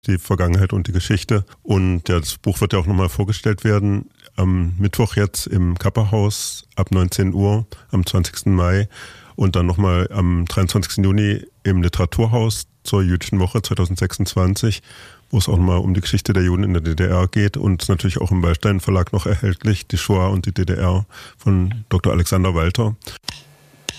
die Vergangenheit und die Geschichte. Und das Buch wird ja auch nochmal vorgestellt werden am Mittwoch jetzt im Kapperhaus ab 19 Uhr am 20. Mai und dann nochmal am 23. Juni im Literaturhaus zur Jüdischen Woche 2026, wo es auch nochmal um die Geschichte der Juden in der DDR geht und natürlich auch im Wallstein Verlag noch erhältlich, die Shoah und die DDR von Dr. Alexander Walter.